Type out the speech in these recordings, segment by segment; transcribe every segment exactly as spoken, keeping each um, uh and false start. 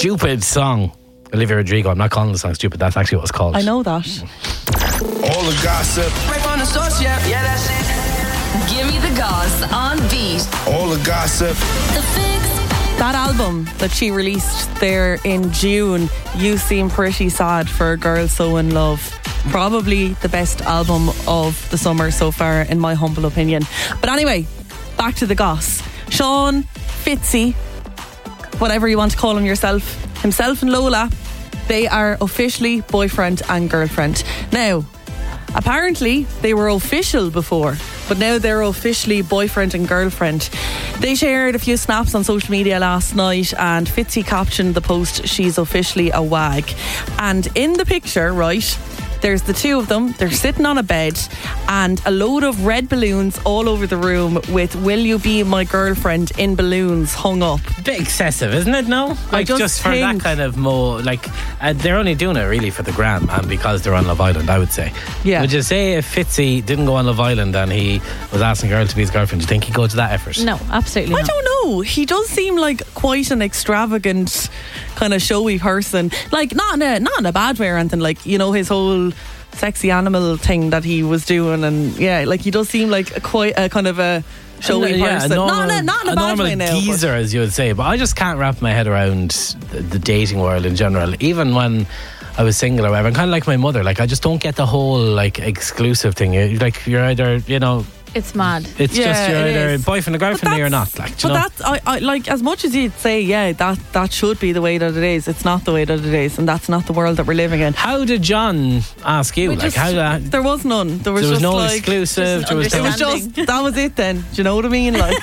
stupid song. Olivia Rodrigo. I'm not calling the song stupid. That's actually what it's called. I know that. All the gossip. Right on the source, yeah, yeah, that's it. Give me the goss on Beat. All the gossip. The Fix. That album that she released there in June, You Seem Pretty Sad for a Girl So In Love. Probably the best album of the summer so far, in my humble opinion. But anyway, back to the goss. Sean Fitzy, whatever you want to call him yourself, himself and Lola, they are officially boyfriend and girlfriend. Now, apparently they were official before, but now they're officially boyfriend and girlfriend. They shared a few snaps on social media last night, and Fitzy captioned the post, "She's officially a wag." And in the picture, right, there's the two of them. They're sitting on a bed and a load of red balloons all over the room with "Will you be my girlfriend" in balloons hung up. Bit excessive, isn't it? No, like just just, for think- that kind of more like uh, they're only doing it really for the gram and because they're on Love Island. I would say. Yeah. Would you say if Fitzy didn't go on Love Island and he was asking a girl to be his girlfriend, do you think he'd go to that effort? No, absolutely I not. don't know. He does seem like quite an extravagant, kind of showy person. Like not in a not in a bad way or anything. Like, you know, his whole sexy animal thing that he was doing, and yeah, like he does seem like a quite a kind of a showy Yeah, person. a normal, not in a, not in a, a bad normal way now. but- geezer, as you would say. But I just can't wrap my head around the, the dating world in general. Even when I was single or whatever, I'm kind of like my mother. Like I just don't get the whole like exclusive thing. You- Like you're either, you know, It's mad. it's Yeah, just you're it either is. boyfriend or But girlfriend or you're that's- not. Like, do you but know? that's I, I like as much as you'd say, yeah, that that should be the way that it is. It's not the way that it is, and that's not the world that we're living in. How did John ask you? We Like just- how did there was none. There was there was just no like, exclusive. just There was It was understanding. just that was it. Then do you know what I mean? Like,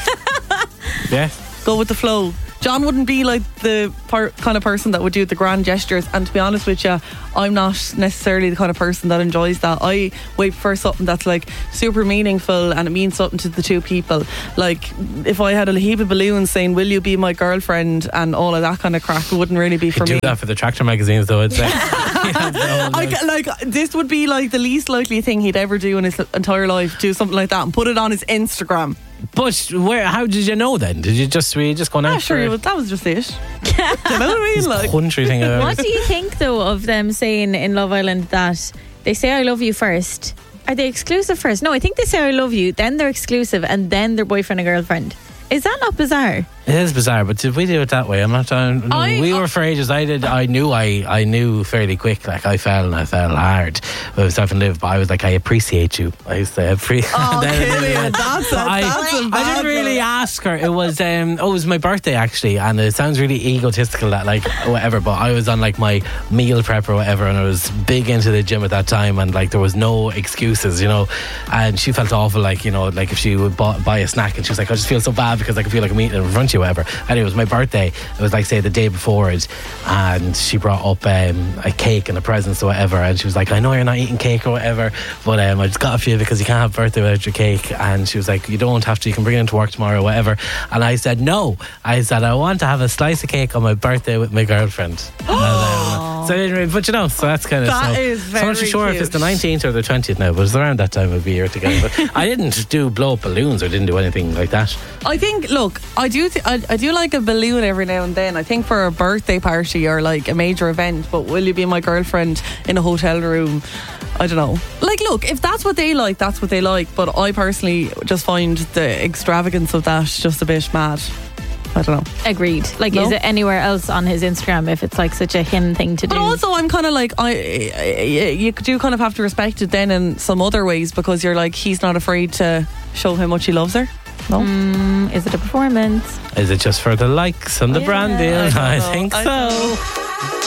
yeah. go with the flow. John wouldn't be like the par- kind of person that would do the grand gestures, and to be honest with you, I'm not necessarily the kind of person that enjoys that. I wait for something that's like super meaningful and it means something to the two people. Like if I had a heap of balloons saying "Will you be my girlfriend" and all of that kind of crack, it wouldn't really be for do me. that for the tractor magazines, though. I'd say. Yeah, no, I, no. ca- like this would be like the least likely thing he'd ever do in his entire life. Do something like that and put it on his Instagram. But where? How did you know then? Did you just were you just going out? Ah, sure, for it was, that was just it. Do you know what I mean? Like, country thing. I've ever- What do you think though of them saying in Love Island that they say "I love you" first? Are they exclusive first? No, I think they say "I love you," then they're exclusive, and then they're boyfriend and girlfriend. Is that not bizarre? It is bizarre, but if we do it that way, I'm not down. No, I- we were for ages. I did. I knew. I. I knew fairly quick. Like I fell and I fell hard. I was having lived, but I was like, I appreciate you. I used to appreciate. oh, Killian, that's a, I, that's a I bad didn't really one. ask her. It was um oh, it was my birthday actually, and it sounds really egotistical that like whatever, but I was on like my meal prep or whatever, and I was big into the gym at that time, and like there was no excuses, you know. And she felt awful, like you know, like if she would buy, buy a snack, and she was like, I just feel so bad because I can feel like I'm eating in front of you, whatever. Anyway, it was my birthday. It was like say the day before it, and she brought up um, a cake and a presents or whatever, and she was like, I know you're not eating cake or whatever, but um, I just got a few because you can't have birthday without your cake. And she was like, you don't have to, you can bring it into work tomorrow or whatever. And I said no. I said I want to have a slice of cake on my birthday with my girlfriend. And, um, so I didn't really, but you know, so that's kind of That so, is so I'm not very sure if it's cute. the nineteenth or the twentieth now, but it's around that time of the year together. But I didn't do blow up balloons or didn't do anything like that. I think, look, I do, th- I, I do like a balloon every now and then. I think for a birthday party or like a major event, but will you be my girlfriend in a hotel room? I don't know. Like, look, if that's what they like, that's what they like. But I personally just find the extravagance of that just a bit mad. I don't know. Agreed. Like, No? is it anywhere else on his Instagram if it's like such a him thing to But do? also, I'm kind of like, I, I, you do kind of have to respect it then in some other ways, because you're like, he's not afraid to show how much he loves her. No? Mm, is it a performance? Is it just for the likes and the Yeah, brand I deal? don't I, know. think I so. don't know.